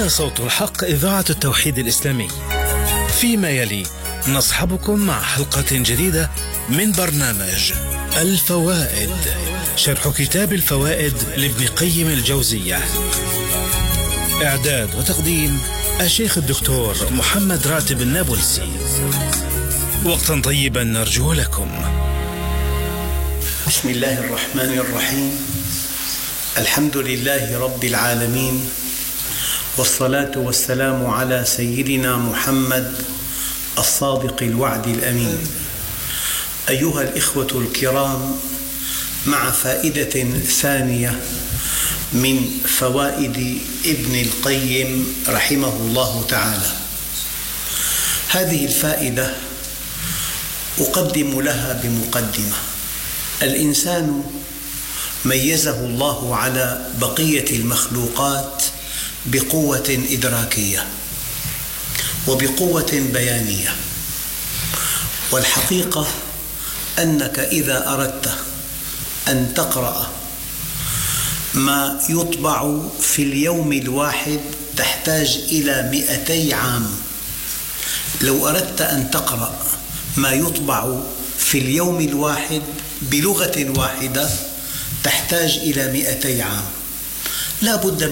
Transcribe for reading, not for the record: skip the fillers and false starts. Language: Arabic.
هنا صوت الحق، إذاعة التوحيد الإسلامي. فيما يلي نصحبكم مع حلقة جديدة من برنامج الفوائد، شرح كتاب الفوائد لابن قيم الجوزية. إعداد وتقديم الشيخ الدكتور محمد راتب النابلسي. وقتا طيبا نرجو لكم. بسم الله الرحمن الرحيم. الحمد لله رب العالمين، والصلاة والسلام على سيدنا محمد الصادق الوعد الأمين. أيها الإخوة الكرام، مع فائدة ثانية من فوائد ابن القيم رحمه الله تعالى. هذه الفائدة أقدم لها بمقدمة. الإنسان ميزه الله على بقية المخلوقات بقوة إدراكية وبقوة بيانية، والحقيقة أنك إذا أردت أن تقرأ ما يطبع في اليوم الواحد تحتاج إلى 200 عام. لو أردت أن تقرأ ما يطبع في اليوم الواحد بلغة واحدة تحتاج إلى 200 عام. لا بد